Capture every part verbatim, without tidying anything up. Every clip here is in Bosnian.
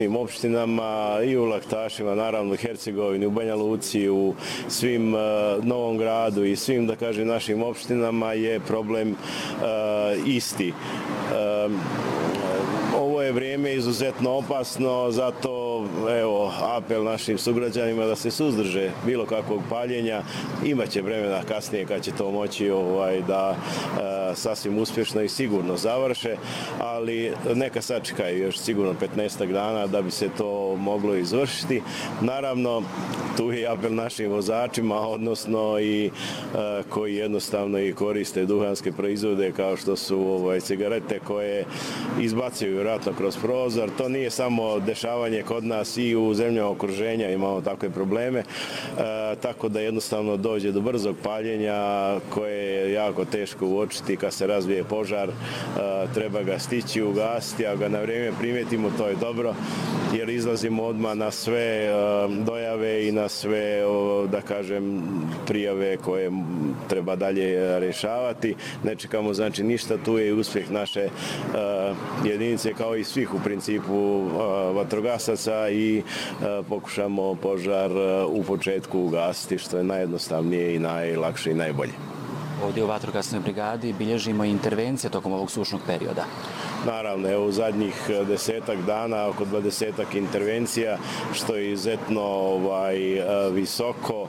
opštinama i u Laktašima, naravno u Hercegovini, u Banja Luci, u svim uh, Novom Gradu i svim, da kažem, našim opštinama je problem uh, isti. Uh, ovo je vrijeme izuzetno opasno, zato evo, apel našim sugrađanima da se suzdrže bilo kakvog paljenja. Imaće vremena kasnije kad će to moći ovaj, da e, sasvim uspješno i sigurno završe, ali neka sačekaju još sigurno petnaestak dana da bi se to moglo izvršiti. Naravno, tu je apel našim vozačima, odnosno i e, koji jednostavno i koriste duhanske proizvode kao što su ovaj, cigarete koje izbacuju vjerojatno kroz prozor. To nije samo dešavanje kod nas, i u zemljama okruženja imamo takve probleme, e, tako da jednostavno dođe do brzog paljenja koje je jako teško uočiti. Kad se razvije požar, e, treba ga stići, ugasiti, a ga na vrijeme primijetimo, to je dobro, jer izlazimo odmah na sve e, dojave i na sve, o, da kažem, prijave koje treba dalje rješavati. Ne čekamo znači ništa, tu je uspjeh naše e, jedinice kao i svih u principu e, vatrogasaca i e, pokušamo požar e, u početku ugasiti, što je najjednostavnije i najlakše i najbolje. Ovdje u vatrogasnoj brigadi bilježimo intervencije tokom ovog sušnog perioda. Naravno, evo u zadnjih desetak dana, oko dvadesetak intervencija, što je izuzetno ovaj, visoko.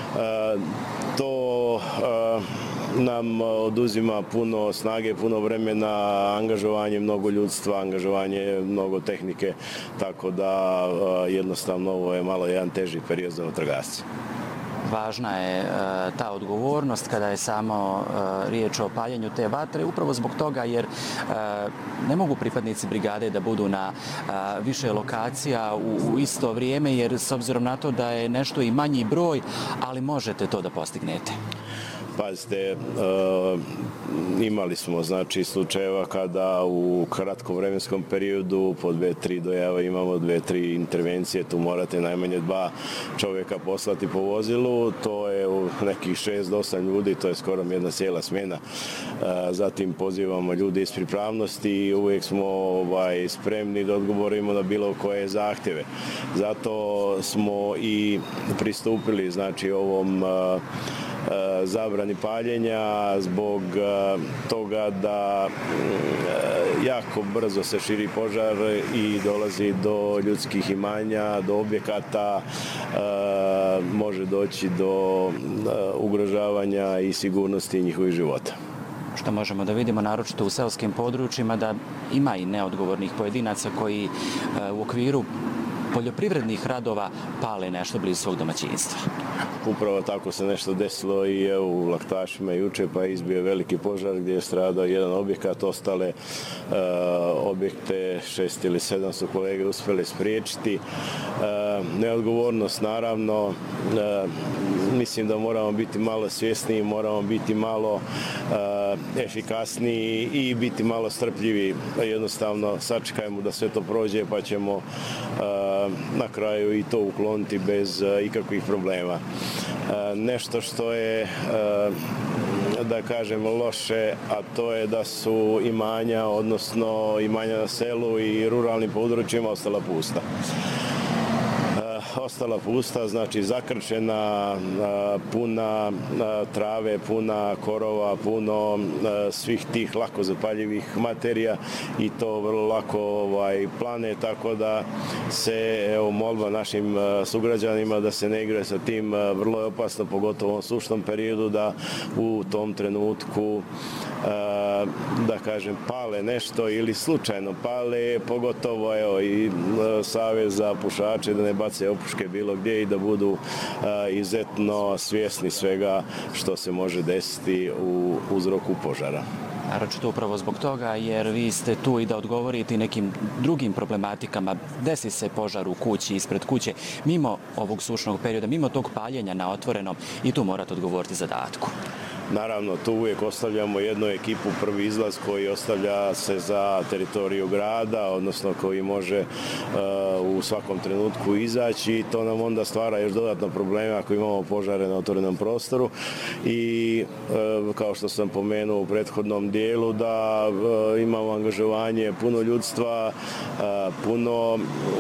To nam oduzima puno snage, puno vremena, angažovanje mnogo ljudstva, angažovanje mnogo tehnike, tako da jednostavno ovo je malo jedan teži period za vatrogasce. Važna je e, ta odgovornost kada je samo e, riječ o paljenju te vatre, upravo zbog toga jer e, ne mogu pripadnici brigade da budu na e, više lokacija u, u isto vrijeme, jer s obzirom na to da je nešto i manji broj, ali možete to da postignete. Pazite, uh, imali smo znači slučajeva kada u kratkom vremenskom periodu po dve, tri dojava imamo dve, tri intervencije, tu morate najmanje dva čovjeka poslati po vozilu, to je u nekih šest do osam ljudi, to je skoro jedna cijela smjena. Uh, zatim pozivamo ljude iz pripravnosti i uvijek smo ovaj, spremni da odgovorimo na bilo koje zahtjeve. Zato smo i pristupili znači ovom uh, zabrani paljenja zbog toga da jako brzo se širi požar i dolazi do ljudskih imanja, do objekata, može doći do ugrožavanja i sigurnosti njihovih života. Što možemo da vidimo, naročito u seoskim područjima, da ima i neodgovornih pojedinaca koji u okviru poljoprivrednih radova pale nešto blizu svog domaćinstva. Upravo tako se nešto desilo i u Laktašima juče, pa je izbio veliki požar gdje je stradao jedan objekat, ostale uh, objekte šest ili sedam su kolege uspjeli spriječiti. Uh, neodgovornost naravno, uh, mislim da moramo biti malo svjesniji, moramo biti malo uh, efikasniji i biti malo strpljivi. Jednostavno sačekajmo da sve to prođe pa ćemo uh, na kraju i to ukloniti bez uh, ikakvih problema. Uh, nešto što je, uh, da kažem, loše, a to je da su imanja, odnosno imanja na selu i ruralnim područjima ostala pusta. Ostala pusta, znači zakrčena, puna trave, puna korova, puno svih tih lako zapaljivih materija i to vrlo lako ovaj, plane, tako da se, evo, molba našim sugrađanima da se ne igraju sa tim, vrlo je opasno, pogotovo u ovom sušnom periodu, da u tom trenutku da kažem pale nešto ili slučajno pale, pogotovo evo i Savez za pušače da ne bace opuške bilo gdje i da budu izuzetno svjesni svega što se može desiti u uzroku požara. Naročito upravo zbog toga jer vi ste tu i da odgovorite nekim drugim problematikama. Desi se požar u kući, ispred kuće, mimo ovog sušnog perioda, mimo tog paljenja na otvorenom, i tu morate odgovoriti zadatku. Naravno, tu uvijek ostavljamo jednu ekipu, prvi izlaz koji ostavlja se za teritoriju grada, odnosno koji može uh, u svakom trenutku izaći i to nam onda stvara još dodatno probleme ako imamo požare na otvorenom prostoru i uh, kao što sam pomenuo u prethodnom dijelu da uh, imamo angažovanje puno ljudstva, uh, puno